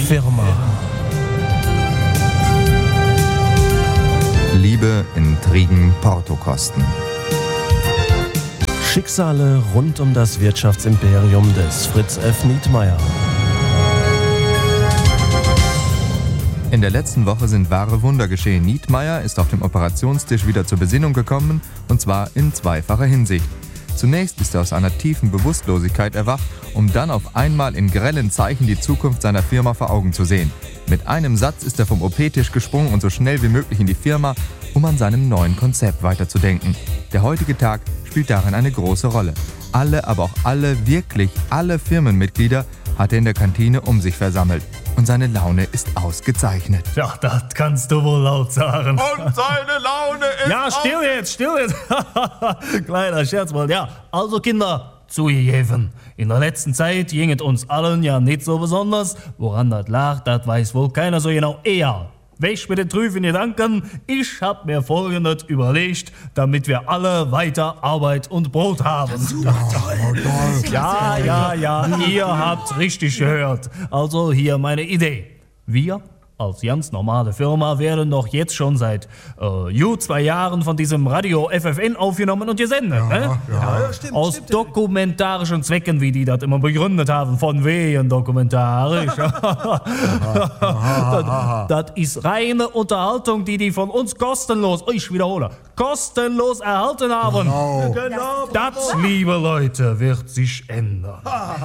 Firma. Liebe, Intrigen, Portokosten. Schicksale rund um das Wirtschaftsimperium des Fritz F. Nietmeyer. In der letzten Woche sind wahre Wunder geschehen. Nietmeyer ist auf dem Operationstisch wieder zur Besinnung gekommen, und zwar in zweifacher Hinsicht. Zunächst ist er aus einer tiefen Bewusstlosigkeit erwacht, um dann auf einmal in grellen Zeichen die Zukunft seiner Firma vor Augen zu sehen. Mit einem Satz ist er vom OP-Tisch gesprungen und so schnell wie möglich in die Firma, um an seinem neuen Konzept weiterzudenken. Der heutige Tag spielt darin eine große Rolle. Aber auch wirklich alle Firmenmitglieder hat er in der Kantine um sich versammelt. Und seine Laune ist ausgezeichnet. Ja, das kannst du wohl laut sagen. Und seine Laune ist Ja, still jetzt. Kleiner Scherz mal. Ja, also Kinder, zugegeben. In der letzten Zeit ging es uns allen ja nicht so besonders. Woran das lag, das weiß wohl keiner so genau. Eher. Weg mit den trüben Gedanken. Ich hab mir Folgendes überlegt, damit wir alle weiter Arbeit und Brot haben. Ja, ihr habt richtig gehört. Also hier meine Idee. Wir als ganz normale Firma werden doch jetzt schon seit 2 Jahren von diesem Radio FFN aufgenommen und gesendet. Stimmt. Aus dokumentarischen Zwecken, wie die das immer begründet haben, von wegen dokumentarisch. Das ist reine Unterhaltung, die von uns kostenlos, ich wiederhole, kostenlos erhalten haben. Genau. Das, liebe Leute, wird sich ändern.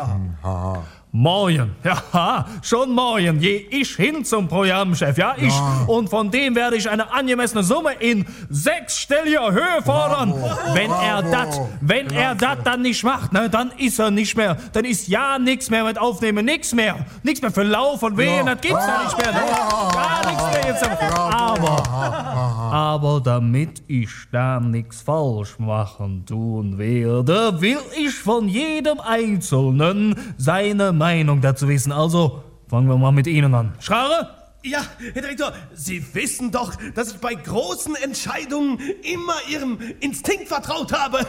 Morgen, ja, schon morgen gehe ich hin zum Programmchef, und von dem werde ich eine angemessene Summe in 6-stelliger Höhe fordern. Wenn er das dann nicht macht, ne, dann ist er nicht mehr, dann ist ja nichts mehr mit Aufnehmen, nichts mehr für Lauf und Wehen, das gibt's ja nicht mehr, ne? Gar nichts mehr jetzt. Aber damit ich da nichts falsch machen tun werde, will ich von jedem Einzelnen seine Meinung dazu wissen. Also fangen wir mal mit Ihnen an. Schrare? Ja, Herr Direktor, Sie wissen doch, dass ich bei großen Entscheidungen immer Ihrem Instinkt vertraut habe.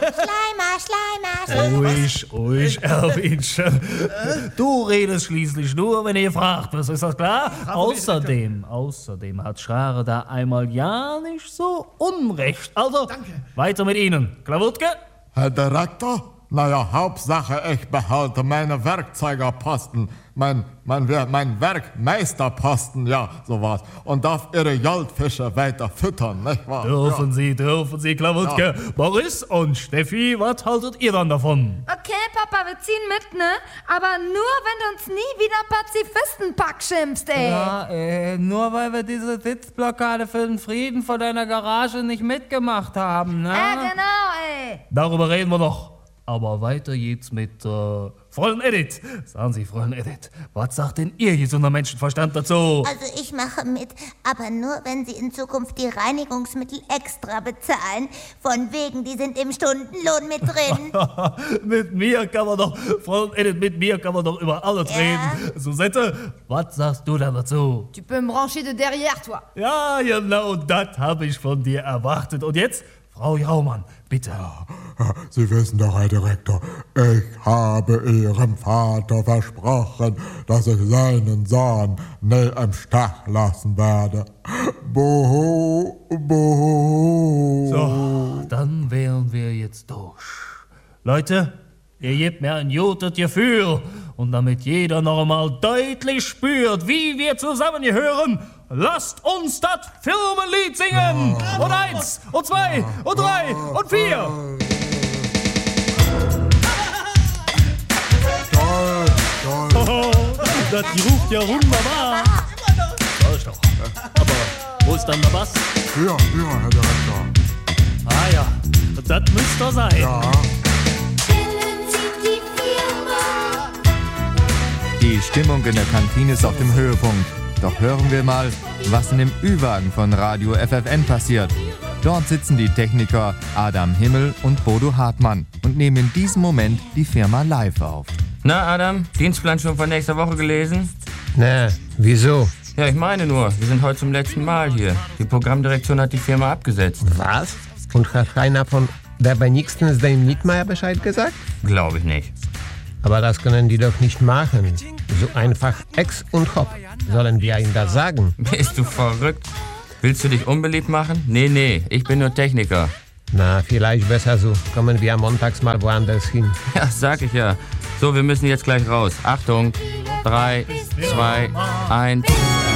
Schleimer. Ruhig, Erwinchen. Du redest schließlich nur, wenn ihr gefragt wirst, ist das klar? Außerdem hat Schrare da einmal ja nicht so unrecht. Also, Danke. Weiter mit Ihnen. Klawutke? Herr Direktor? Naja, Hauptsache, ich behalte meine Werkzeugerposten, mein Werkmeisterposten, ja, sowas. Und darf Ihre Goldfische weiter füttern, nicht wahr? Dürfen Sie, Klawutke. Ja. Boris und Steffi, was haltet ihr dann davon? Okay, Papa, wir ziehen mit, ne? Aber nur, wenn du uns nie wieder Pazifistenpack schimpfst, ey. Ja, nur weil wir diese Sitzblockade für den Frieden vor deiner Garage nicht mitgemacht haben, ne? Genau, ey. Darüber reden wir noch. Aber weiter geht's mit Fräulein Edith. Sagen Sie, Fräulein Edith, was sagt denn ihr gesunder Menschenverstand dazu? Also ich mache mit, aber nur, wenn Sie in Zukunft die Reinigungsmittel extra bezahlen. Von wegen, die sind im Stundenlohn mit drin. Mit mir kann man doch, Fräulein Edith, über alles reden. Susette, was sagst du da dazu? Tu peux me brancher de derrière, toi. Ja, genau, das habe ich von dir erwartet. Und jetzt, Frau Jaumann, bitte. Sie wissen doch, Herr Direktor, ich habe Ihrem Vater versprochen, dass ich seinen Sohn nie im Stich lassen werde. Buhu, buhu. So, dann wären wir jetzt durch. Leute, ihr gebt mir ein gutes Gefühl. Und damit jeder noch einmal deutlich spürt, wie wir zusammengehören, lasst uns das Firmenlied singen. Und 1, und 2, und 3, und 4. Toll. Das ruft ja wunderbar. So ist doch. Aber wo ist dann der Bass? Ja, Herr Direktor. Ah ja, das müsste er sein. Ja. Die Stimmung in der Kantine ist auf dem Höhepunkt. Doch hören wir mal, was in dem Ü-Wagen von Radio FFN passiert. Dort sitzen die Techniker Adam Himmel und Bodo Hartmann und nehmen in diesem Moment die Firma live auf. Na, Adam, Dienstplan schon von nächster Woche gelesen? Na, wieso? Ja, ich meine nur, wir sind heute zum letzten Mal hier. Die Programmdirektion hat die Firma abgesetzt. Was? Und hat keiner von der wenigstens dem Nietmeyer Bescheid gesagt? Glaube ich nicht. Aber das können die doch nicht machen. So einfach Ex und Hop. Sollen wir ihm das sagen? Bist du verrückt? Willst du dich unbeliebt machen? Nee, ich bin nur Techniker. Na, vielleicht besser so. Kommen wir montags mal woanders hin. Ja, sag ich ja. So, wir müssen jetzt gleich raus. Achtung, 3, 2, 1...